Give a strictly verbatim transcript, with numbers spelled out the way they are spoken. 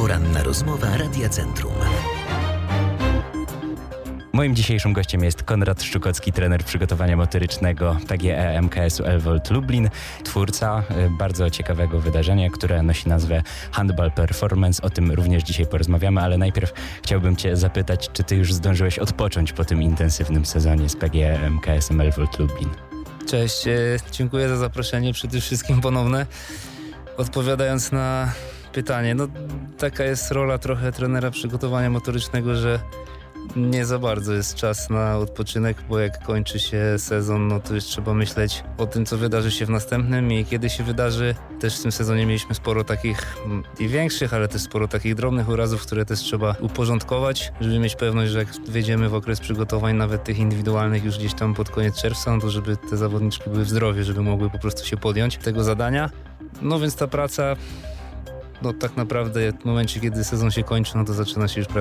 Poranna rozmowa Radia Centrum. Moim dzisiejszym gościem jest Konrad Szczukocki, trener przygotowania motorycznego P G E M K S-u Elwold Lublin, twórca bardzo ciekawego wydarzenia, które nosi nazwę Handball Performance. O tym również dzisiaj porozmawiamy, ale najpierw chciałbym Cię zapytać, czy Ty już zdążyłeś odpocząć po tym intensywnym sezonie z P G E M K S-em Elwold Lublin? Cześć, dziękuję za zaproszenie przede wszystkim ponowne. Odpowiadając na pytanie, no taka jest rola trochę trenera przygotowania motorycznego, że nie za bardzo jest czas na odpoczynek, bo jak kończy się sezon, no to już trzeba myśleć o tym, co wydarzy się w następnym i kiedy się wydarzy. Też w tym sezonie mieliśmy sporo takich i większych, ale też sporo takich drobnych urazów, które też trzeba uporządkować, żeby mieć pewność, że jak wejdziemy w okres przygotowań, nawet tych indywidualnych już gdzieś tam pod koniec czerwca, no to żeby te zawodniczki były w zdrowiu, żeby mogły po prostu się podjąć tego zadania. No więc ta praca, no tak naprawdę w momencie, kiedy sezon się kończy, no to zaczyna się już